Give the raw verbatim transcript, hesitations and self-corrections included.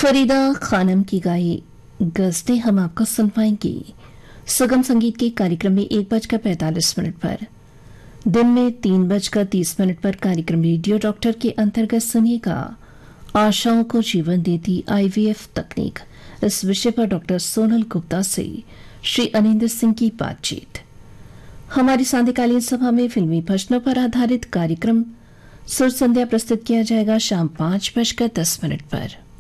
फरीदा खानम की गाई गज़लें हम आपको सुनवाएंगी सुगम संगीत के कार्यक्रम में एक बजकर पैंतालीस मिनट पर। दिन में तीन बजकर तीस मिनट पर कार्यक्रम रेडियो डॉक्टर के अंतर्गत सुनिएगा आशाओं को जीवन देती आईवीएफ तकनीक। इस विषय पर डॉक्टर सोनल गुप्ता से श्री अनिंदर सिंह की बातचीत। हमारी सांध्यकालीन सभा में फिल्मी भजनों पर आधारित कार्यक्रम सुर संध्या प्रस्तुत किया जाएगा शाम पांच बजकर दस मिनट पर।